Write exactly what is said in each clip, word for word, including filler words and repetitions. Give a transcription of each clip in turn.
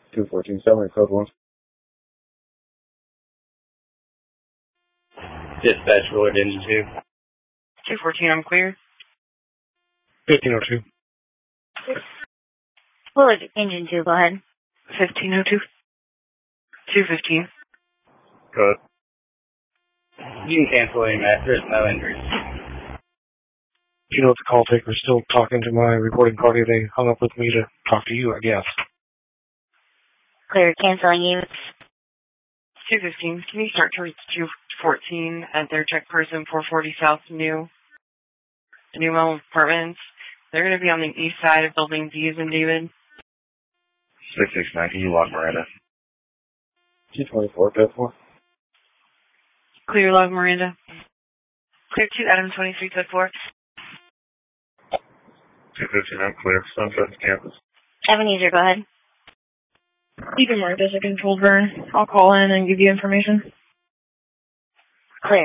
two fourteen, summary code one. Dispatch Willard Engine two. two fourteen, I'm clear. fifteen oh two. Willard Engine two, go ahead. fifteen oh two. two fifteen. Good. You can cancel any match. There's no injuries. Do you know if the call taker is still talking to my recording party? They hung up with me to talk to you, I guess. Clear, canceling you. two fifteen. Can you start towards two fourteen at their check person four forty South New? The New Mall Apartments. They're going to be on the east side of Building D as in David. six six nine, can you lock Miranda? two twenty-four, Beth four. Clear log Miranda. Clear two Adam twenty-three, code four. two fifty-nine, clear. Sunset campus. Ebenezer, go ahead. You can mark this a controlled burn. I'll call in and give you information. Clear.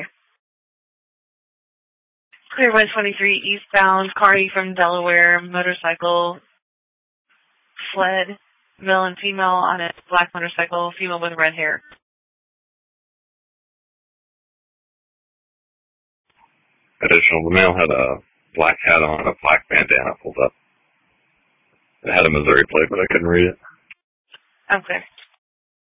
Clear one twenty-three, eastbound, Cardi from Delaware, motorcycle, fled, male and female on a black motorcycle, female with red hair. Additional, the male had a black hat on and a black bandana pulled up. It had a Missouri plate, but I couldn't read it. I'm clear.